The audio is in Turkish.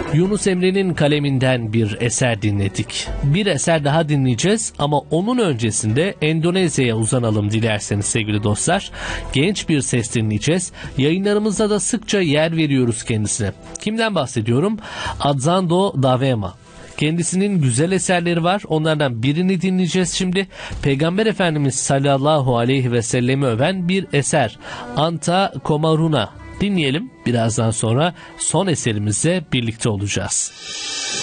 Yunus Emre'nin kaleminden bir eser dinledik. Bir eser daha dinleyeceğiz ama onun öncesinde Endonezya'ya uzanalım dilerseniz sevgili dostlar. Genç bir ses dinleyeceğiz. Yayınlarımızda da sıkça yer veriyoruz kendisine. Kimden bahsediyorum? Adzando Davema. Kendisinin güzel eserleri var. Onlardan birini dinleyeceğiz şimdi. Peygamber Efendimiz sallallahu aleyhi ve sellemi öven bir eser. Anta Komaruna. Dinleyelim. Birazdan sonra son eserimizle birlikte olacağız.